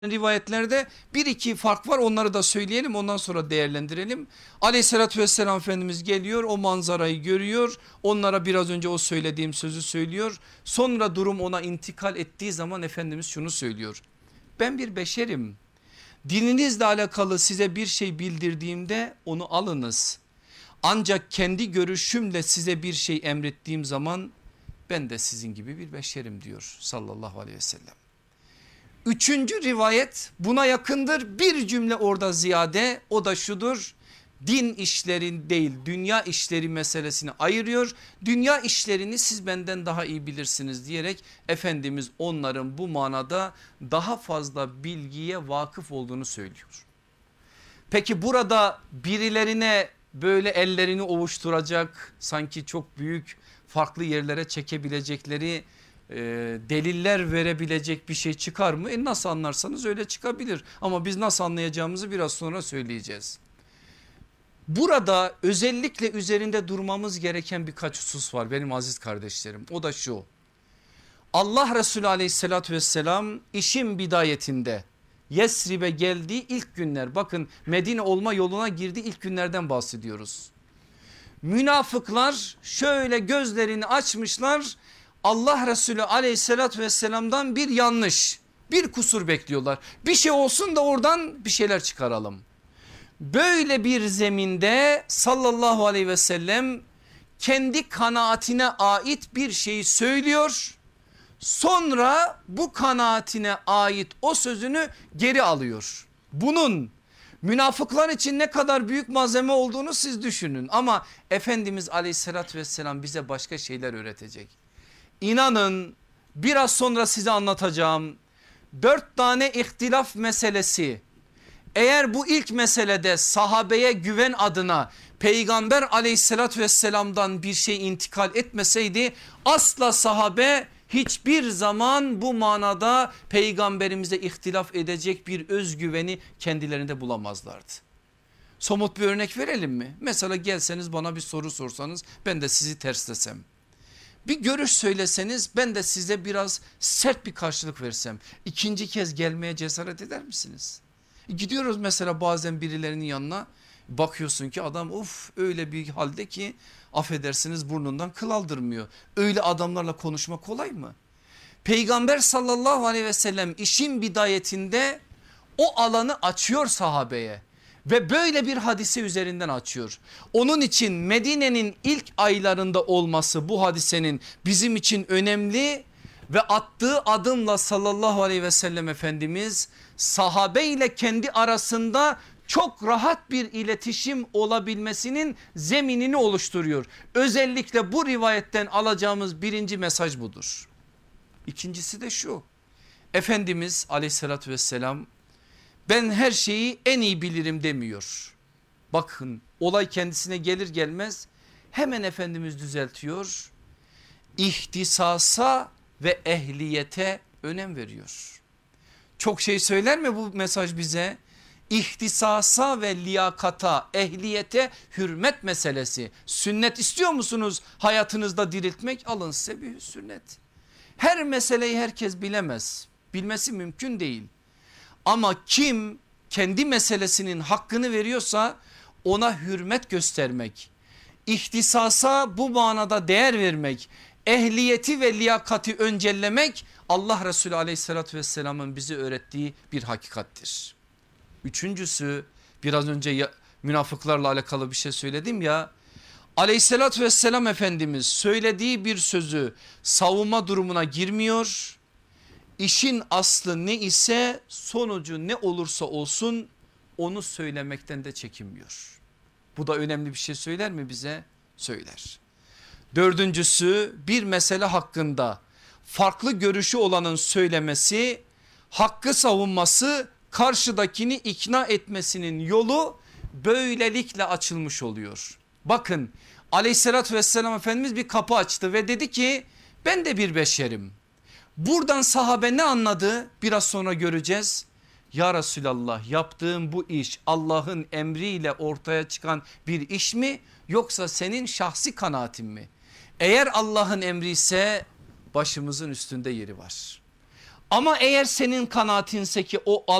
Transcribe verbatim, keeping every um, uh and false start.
rivayetlerde bir iki fark var, onları da söyleyelim, ondan sonra değerlendirelim. Aleyhissalatü vesselam Efendimiz geliyor, o manzarayı görüyor, onlara biraz önce o söylediğim sözü söylüyor. Sonra durum ona intikal ettiği zaman Efendimiz şunu söylüyor: ben bir beşerim, dininizle alakalı size bir şey bildirdiğimde onu alınız. Ancak kendi görüşümle size bir şey emrettiğim zaman ben de sizin gibi bir beşerim diyor sallallahu aleyhi ve sellem. Üçüncü rivayet buna yakındır, bir cümle orada ziyade, o da şudur: din işlerin değil dünya işleri meselesini ayırıyor. Dünya işlerini siz benden daha iyi bilirsiniz diyerek Efendimiz onların bu manada daha fazla bilgiye vakıf olduğunu söylüyor. Peki burada birilerine böyle ellerini ovuşturacak, sanki çok büyük farklı yerlere çekebilecekleri e, deliller verebilecek bir şey çıkar mı? E nasıl anlarsanız öyle çıkabilir, ama biz nasıl anlayacağımızı biraz sonra söyleyeceğiz. Burada özellikle üzerinde durmamız gereken birkaç husus var benim aziz kardeşlerim. O da şu: Allah Resulü aleyhissalatü vesselam işin bidayetinde Yesrib'e geldiği ilk günler, bakın Medine olma yoluna girdiği ilk günlerden bahsediyoruz. Münafıklar şöyle gözlerini açmışlar, Allah Resulü aleyhissalatü vesselam'dan bir yanlış, bir kusur bekliyorlar. Bir şey olsun da oradan bir şeyler çıkaralım. Böyle bir zeminde sallallahu aleyhi ve sellem kendi kanaatine ait bir şeyi söylüyor. Sonra bu kanaatine ait o sözünü geri alıyor. Bunun münafıklar için ne kadar büyük malzeme olduğunu siz düşünün, ama Efendimiz aleyhissalatü vesselam bize başka şeyler öğretecek. İnanın biraz sonra size anlatacağım dört tane ihtilaf meselesi, eğer bu ilk meselede sahabeye güven adına Peygamber aleyhissalatü vesselam'dan bir şey intikal etmeseydi, asla sahabe hiçbir zaman bu manada peygamberimize ihtilaf edecek bir özgüveni kendilerinde bulamazlardı. Somut bir örnek verelim mi? Mesela gelseniz bana bir soru sorsanız, ben de sizi terslesem, bir görüş söyleseniz, ben de size biraz sert bir karşılık versem, ikinci kez gelmeye cesaret eder misiniz? Gidiyoruz mesela bazen birilerinin yanına, bakıyorsun ki adam of öyle bir halde ki affedersiniz burnundan kıl aldırmıyor. Öyle adamlarla konuşmak kolay mı? Peygamber sallallahu aleyhi ve sellem işin bidayetinde o alanı açıyor sahabeye ve böyle bir hadise üzerinden açıyor. Onun için Medine'nin ilk aylarında olması bu hadisenin bizim için önemli ve attığı adımla sallallahu aleyhi ve sellem Efendimiz sahabe ile kendi arasında çok rahat bir iletişim olabilmesinin zeminini oluşturuyor. Özellikle bu rivayetten alacağımız birinci mesaj budur. İkincisi de şu: Efendimiz aleyhissalatü vesselam ben her şeyi en iyi bilirim demiyor. Bakın olay kendisine gelir gelmez hemen Efendimiz düzeltiyor. İhtisasa ve ehliyete önem veriyor. Çok şey söyler mi bu mesaj bize? İhtisasa ve liyakata, ehliyete hürmet meselesi. Sünnet istiyor musunuz hayatınızda diriltmek? Alın size bir sünnet. Her meseleyi herkes bilemez. Bilmesi mümkün değil. Ama kim kendi meselesinin hakkını veriyorsa ona hürmet göstermek, ihtisasa bu manada değer vermek, ehliyeti ve liyakati öncellemek Allah Resulü aleyhissalatü vesselamın bize öğrettiği bir hakikattir. Üçüncüsü, biraz önce ya, münafıklarla alakalı bir şey söyledim ya, aleyhissalatü vesselam Efendimiz söylediği bir sözü savunma durumuna girmiyor. İşin aslı ne ise sonucu ne olursa olsun onu söylemekten de çekinmiyor. Bu da önemli bir şey söyler mi bize? Söyler. Dördüncüsü, bir mesele hakkında farklı görüşü olanın söylemesi, hakkı savunması, karşıdakini ikna etmesinin yolu böylelikle açılmış oluyor. Bakın aleyhissalatü vesselam Efendimiz bir kapı açtı ve dedi ki ben de bir beşerim. Buradan sahabe ne anladı? Biraz sonra göreceğiz. Ya Resulallah, yaptığın bu iş Allah'ın emriyle ortaya çıkan bir iş mi, yoksa senin şahsi kanaatin mi? Eğer Allah'ın emri ise başımızın üstünde yeri var. Ama eğer senin kanaatinse ki o